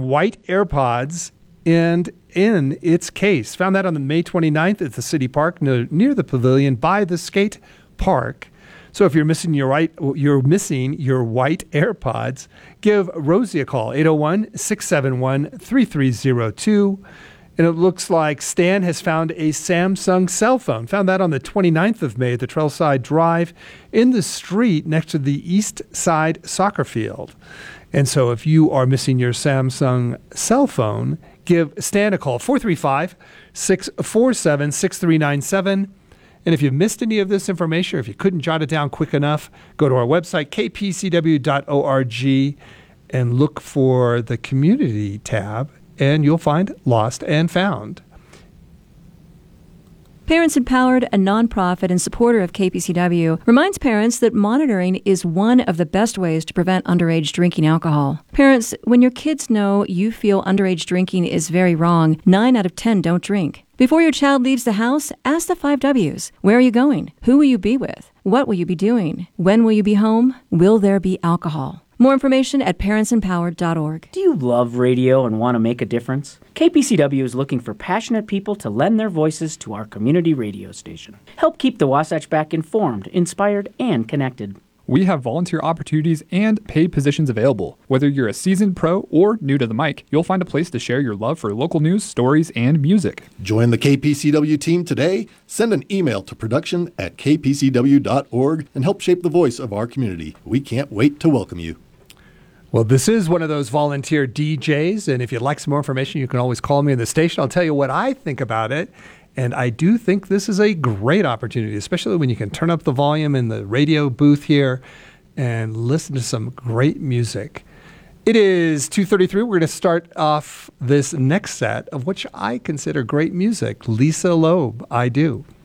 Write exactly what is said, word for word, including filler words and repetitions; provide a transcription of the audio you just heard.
some white AirPods and in its case. Found that on the May twenty-ninth at the City Park near, near the pavilion by the skate park. So if you're missing your right, you're missing your white AirPods, give Rosie a call, eight oh one, six seven one, three three oh two. And it looks like Stan has found a Samsung cell phone. Found that on the twenty-ninth of May at the Trailside Drive in the street next to the East Side soccer field. And so if you are missing your Samsung cell phone, give Stan a call, four three five, six four seven, six three nine seven. And if you've missed any of this information, or if you couldn't jot it down quick enough, go to our website, k p c w dot org, and look for the community tab, and you'll find Lost and Found. Parents Empowered, a nonprofit and supporter of K P C W, reminds parents that monitoring is one of the best ways to prevent underage drinking alcohol. Parents, when your kids know you feel underage drinking is very wrong, nine out of ten don't drink. Before your child leaves the house, ask the five W's. Where are you going? Who will you be with? What will you be doing? When will you be home? Will there be alcohol? More information at parents empowered dot org. Do you love radio and want to make a difference? K P C W is looking for passionate people to lend their voices to our community radio station. Help keep the Wasatch Back informed, inspired, and connected. We have volunteer opportunities and paid positions available. Whether you're a seasoned pro or new to the mic, you'll find a place to share your love for local news, stories, and music. Join the K P C W team today. Send an email to production at k p c w dot org and help shape the voice of our community. We can't wait to welcome you. Well, this is one of those volunteer D Js, and if you'd like some more information, you can always call me in the station. I'll tell you what I think about it. And I do think this is a great opportunity, especially when you can turn up the volume in the radio booth here and listen to some great music. It is two thirty-three. We're going to start off this next set of which I consider great music. Lisa Loeb, I Do.